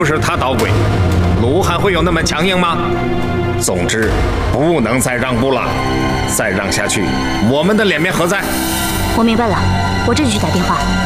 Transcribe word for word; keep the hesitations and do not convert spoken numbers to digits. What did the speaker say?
不是他捣鬼，卢还会有那么强硬吗？总之，不能再让步了，再让下去，我们的脸面何在？ 我明白了，我这就去打电话。